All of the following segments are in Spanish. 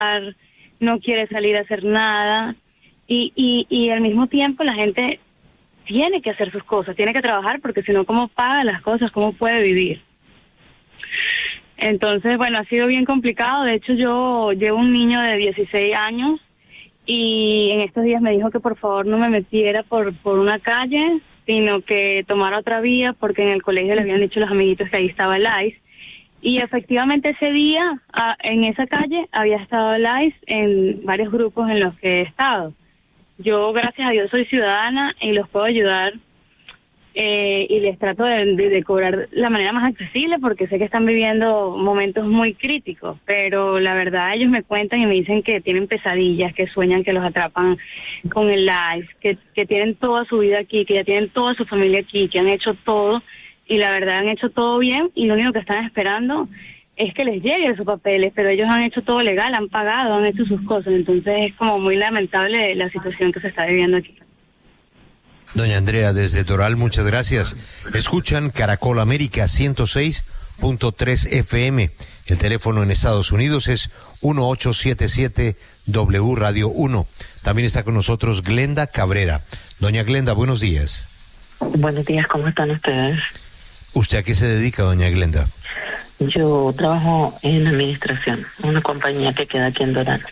no quiere salir a hacer nada, y al mismo tiempo la gente tiene que hacer sus cosas, tiene que trabajar, porque si no, ¿cómo paga las cosas? ¿Cómo puede vivir? Entonces, bueno, ha sido bien complicado. De hecho, yo llevo un niño de 16 años y en estos días me dijo que por favor no me metiera por una calle, sino que tomara otra vía, porque en el colegio le habían dicho los amiguitos que ahí estaba el ICE. Y efectivamente ese día, en esa calle, había estado el ICE en varios grupos en los que he estado. Yo, gracias a Dios, soy ciudadana y los puedo ayudar, y les trato de cobrar la manera más accesible, porque sé que están viviendo momentos muy críticos, pero la verdad ellos me cuentan y me dicen que tienen pesadillas, que sueñan que los atrapan con el ICE, que tienen toda su vida aquí, que ya tienen toda su familia aquí, que han hecho todo, y la verdad han hecho todo bien, y lo único que están esperando es que les lleguen sus papeles, pero ellos han hecho todo legal, han pagado, han hecho sus cosas, entonces es como muy lamentable la situación que se está viviendo aquí. Doña Andrea, desde Doral, muchas gracias. Escuchan Caracol América 106.3 FM. El teléfono en Estados Unidos es 1877 W Radio 1. También está con nosotros Glenda Cabrera. Doña Glenda, buenos días. Buenos días, ¿cómo están ustedes? ¿Usted a qué se dedica, doña Glenda? Yo trabajo en administración, en una compañía que queda aquí en Doral.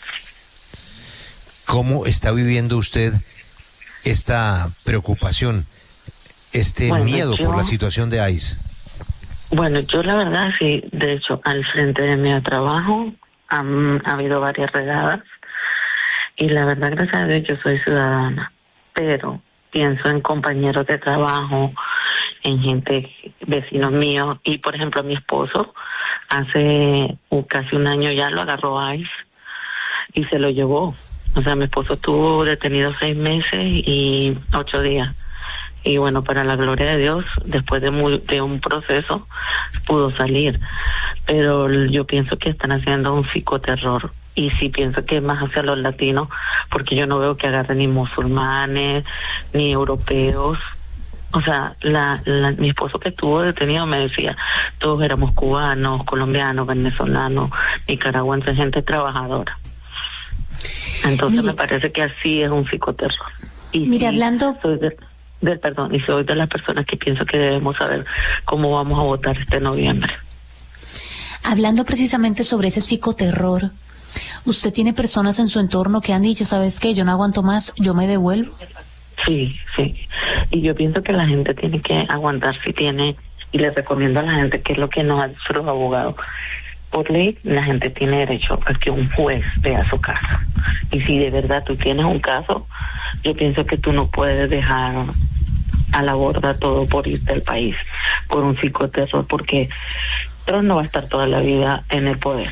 ¿Cómo está viviendo usted esta preocupación, miedo por la situación de ICE? Bueno, yo la verdad sí, de hecho, al frente de mi trabajo ha habido varias redadas, y la verdad, gracias a Dios, yo soy ciudadana, pero pienso en compañeros de trabajo, en gente, vecinos míos, y por ejemplo mi esposo, hace casi un año ya lo agarró ICE y se lo llevó. O sea, mi esposo estuvo detenido 6 meses y 8 días. Y bueno, para la gloria de Dios, después de un proceso, pudo salir. Pero yo pienso que están haciendo un psicoterror. Y sí pienso que es más hacia los latinos, porque yo no veo que agarren ni musulmanes, ni europeos. O sea, mi esposo que estuvo detenido me decía, todos éramos cubanos, colombianos, venezolanos, nicaragüenses, gente trabajadora. Entonces me parece que así es un psicoterror. Y mire, hablando... Soy y soy de las personas que pienso que debemos saber cómo vamos a votar este noviembre. Hablando precisamente sobre ese psicoterror, ¿usted tiene personas en su entorno que han dicho, ¿sabes qué? Yo no aguanto más, yo me devuelvo? Sí. Y yo pienso que la gente tiene que aguantar si tiene, y les recomiendo a la gente, que es lo que nos hacen los abogados. Por ley, la gente tiene derecho a que un juez vea su caso. Y si de verdad tú tienes un caso, yo pienso que tú no puedes dejar a la borda todo por irte del país, por un psicoterror, porque Trump no va a estar toda la vida en el poder.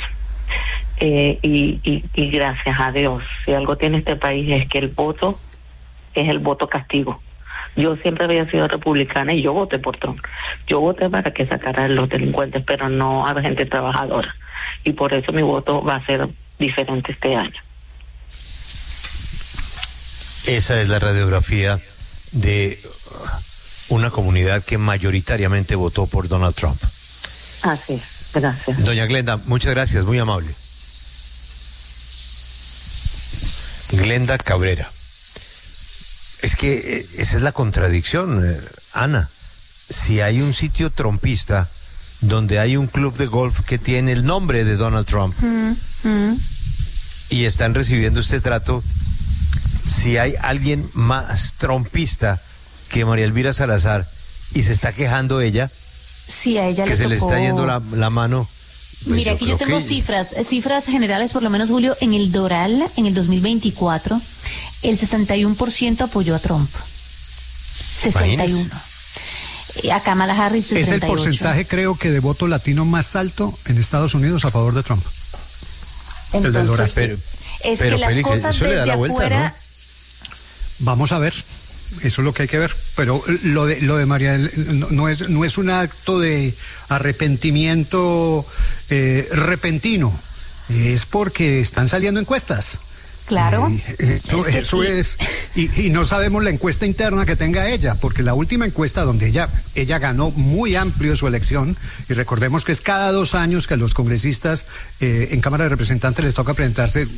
Y gracias a Dios, si algo tiene este país es que el voto es el voto castigo. Yo siempre había sido republicana y yo voté por Trump. Yo voté para que sacaran a los delincuentes, pero no a la gente trabajadora. Y por eso mi voto va a ser diferente este año. Esa es la radiografía de una comunidad que mayoritariamente votó por Donald Trump. Así es, gracias. Doña Glenda, muchas gracias, muy amable. Glenda Cabrera. Es que esa es la contradicción, Ana. Si hay un sitio trumpista donde hay un club de golf que tiene el nombre de Donald Trump y están recibiendo este trato, si hay alguien más trumpista que María Elvira Salazar y se está quejando ella, sí, a ella que le se tocó... le está yendo la mano. Mira, aquí yo tengo cifras generales, por lo menos, Julio, en el Doral, en el 2024, el 61% apoyó a Trump. 61%. A Kamala Harris, 68%. Es el porcentaje, creo que, de voto latino más alto en Estados Unidos a favor de Trump. Entonces, el del Doral. Es pero que las Félix, cosas eso le da desde la vuelta, afuera... ¿no? Vamos a ver. Eso es lo que hay que ver, pero lo de María no es un acto de arrepentimiento repentino, es porque están saliendo encuestas Claro. Eso es. Y no sabemos la encuesta interna que tenga ella, porque la última encuesta donde ella ganó muy amplio su elección, y recordemos que es cada 2 años que a los congresistas en Cámara de Representantes les toca presentarse